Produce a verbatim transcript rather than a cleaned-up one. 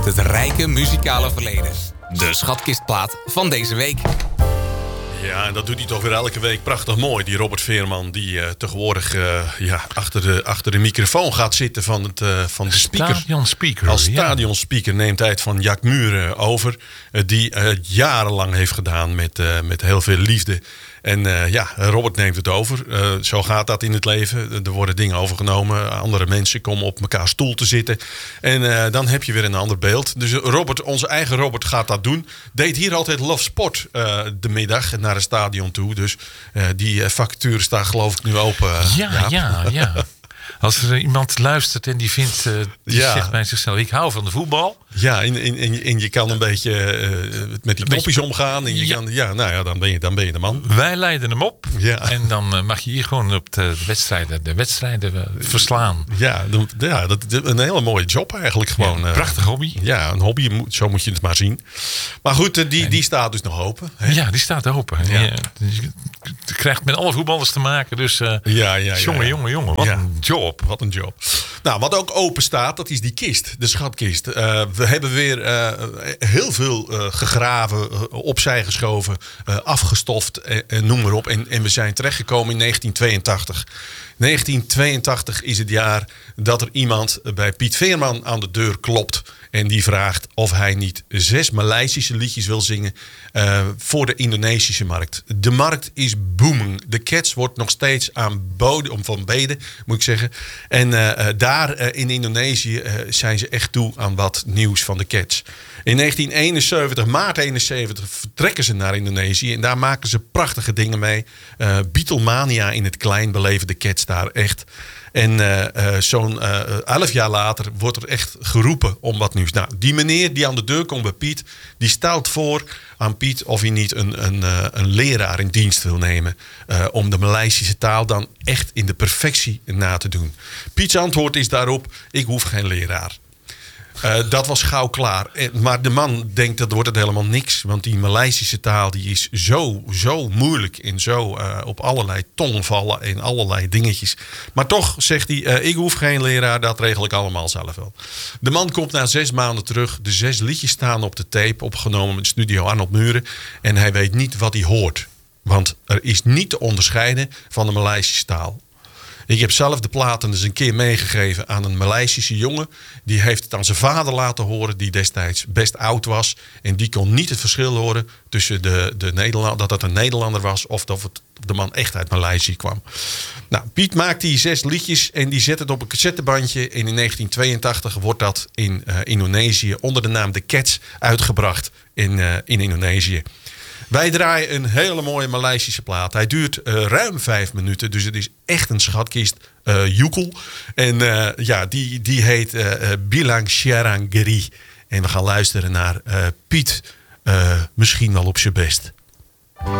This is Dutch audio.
het rijke muzikale verleden. De schatkistplaat van deze week. Ja, en dat doet hij toch weer elke week prachtig mooi. Die Robert Veerman, die uh, tegenwoordig uh, ja, achter, de, achter de microfoon gaat zitten van, het, uh, van de speaker. Stadionspeaker. Als stadionspeaker neemt hij het van Jack Muren over. Uh, die uh, jarenlang heeft gedaan met, uh, met heel veel liefde. En uh, ja, Robert neemt het over. Uh, zo gaat dat in het leven. Er worden dingen overgenomen. Andere mensen komen op elkaar stoel te zitten. En uh, dan heb je weer een ander beeld. Dus Robert, onze eigen Robert gaat dat doen. Deed hier altijd Love Sport uh, de middag naar het stadion toe. Dus uh, die uh, vacature staat geloof ik nu open. Uh, ja, ja, ja, ja. Als er iemand luistert en die vindt, uh, die ja. zegt bij zichzelf, ik hou van de voetbal. Ja, en, en, en, en je kan een beetje uh, met die knopjes omgaan. En je ja. kan, ja, nou ja, dan ben je, dan ben je de man. Wij leiden hem op. Ja. En dan uh, mag je hier gewoon op de wedstrijden, de wedstrijden uh, verslaan. Ja, ja, dat is een hele mooie job eigenlijk gewoon. Ja, een prachtig hobby. Ja, een hobby, zo moet je het maar zien. Maar goed, uh, die, die staat dus nog open. Hè? Ja, die staat open. Ja. Ja, dus je krijgt met alle voetballers te maken. Dus uh, ja, ja, ja, jongen, ja. jongen, jongen. Wat ja. een job. Wat een job. Nou, wat ook open staat, dat is die kist. De schatkist. Uh, we hebben weer uh, heel veel uh, gegraven, uh, opzij geschoven, uh, afgestoft en uh, noem maar op. En, en we zijn terechtgekomen in negentien tweeëntachtig. negentien tweeëntachtig is het jaar dat er iemand bij Piet Veerman aan de deur klopt. En die vraagt of hij niet zes Maleisische liedjes wil zingen uh, voor de Indonesische markt. De markt is booming. De Cats wordt nog steeds aanboden, om van beden moet ik zeggen. En uh, daar uh, in Indonesië uh, zijn ze echt toe aan wat nieuws van de Cats. In negentien eenenzeventig, maart eenenzeventig, vertrekken ze naar Indonesië. En daar maken ze prachtige dingen mee. Uh, Beatlemania in het klein beleven de Cats daar echt. En uh, uh, zo'n uh, elf jaar later wordt er echt geroepen om wat nieuws. Nou, die meneer die aan de deur komt bij Piet, die stelt voor aan Piet of hij niet een, een, uh, een leraar in dienst wil nemen. Uh, om de Maleisische taal dan echt in de perfectie na te doen. Piets antwoord is daarop, ik hoef geen leraar. Uh, dat was gauw klaar. Maar de man denkt dat wordt het helemaal niks. Want die Maleisische taal die is zo, zo moeilijk. En zo uh, op allerlei tongvallen en allerlei dingetjes. Maar toch zegt hij, uh, ik hoef geen leraar. Dat regel ik allemaal zelf wel. De man komt na zes maanden terug. De zes liedjes staan op de tape. Opgenomen met studio Arnold Muren. En hij weet niet wat hij hoort. Want er is niet te onderscheiden van de Maleisische taal. Ik heb zelf de platen eens een keer meegegeven aan een Maleisische jongen. Die heeft het aan zijn vader laten horen, die destijds best oud was. En die kon niet het verschil horen tussen de, de Nederland, dat het een Nederlander was of dat het de man echt uit Maleisië kwam. Nou, Piet maakt die zes liedjes en die zet het op een cassettebandje. En in negentien tweeëntachtig wordt dat in uh, Indonesië onder de naam The Cats uitgebracht in, uh, in Indonesië. Wij draaien een hele mooie Maleisische plaat. Hij duurt uh, ruim vijf minuten. Dus het is echt een schatkist. Uh, Joekel. En uh, ja, die, die heet uh, Bilang Sharang Geri. En we gaan luisteren naar uh, Piet. Uh, misschien wel op zijn best.